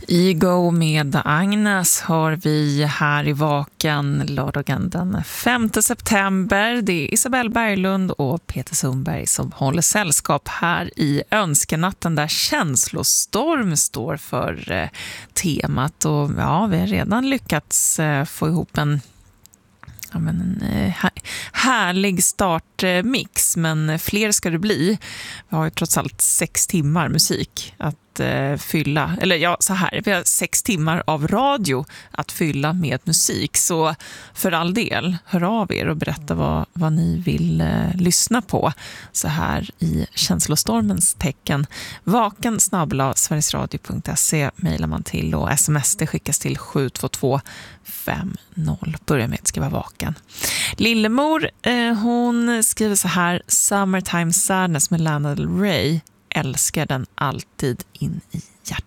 Ego med Agnes har vi här i Vaken lördagen den 5 september. Det är Isabelle Berglund och Peter Sundberg som håller sällskap här i önskenatten där känslostorm står för temat. Och ja, vi har redan lyckats få ihop en härlig startmix, men fler ska det bli. Vi har ju trots allt 6 timmar musik att fylla, eller ja, så här, vi har 6 timmar av radio att fylla med musik, så för all del, hör av er och berätta vad ni vill lyssna på så här i känslostormens tecken. vaken@sverigesradio.se mejlar man till, och sms det skickas till 72250. Börja med att skriva vaken. Lillemor, hon skriver så här: Summertime Sadness med Lana Del Rey, älskar den alltid in i hjärtat.